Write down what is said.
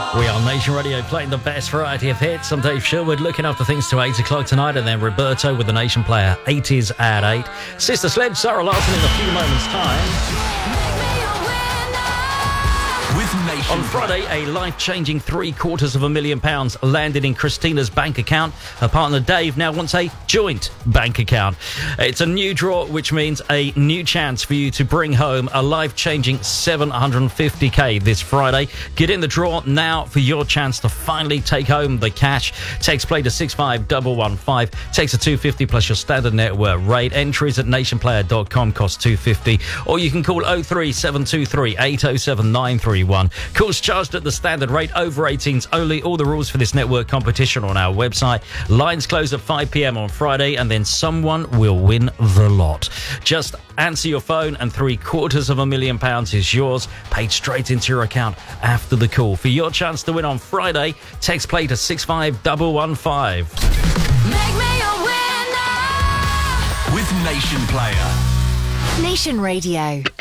We are Nation Radio, playing the best variety of hits. I'm Dave Sherwood, looking after things to 8 o'clock tonight, and then Roberto with the Nation Player, 80s at 8. Sister Sledge, Sarah Larson in a few moments' time. On Friday, a life-changing £750,000 landed in Christina's bank account. Her partner Dave now wants a joint bank account. It's a new draw, which means a new chance for you to bring home a life-changing $750K this Friday. Get in the draw now for your chance to finally take home the cash. Text play to 65115. Text a $250 plus your standard network rate. Entries at nationplayer.com cost $250. Or you can call 03723 807 931. Calls charged at the standard rate, over 18s only. All the rules for this network competition on our website. Lines close at 5 p.m. on Friday, and then someone will win the lot. Just answer your phone and £750,000 is yours, paid straight into your account after the call. For your chance to win on Friday, text play to 65115. Make me a winner with Nation Player. Nation Radio.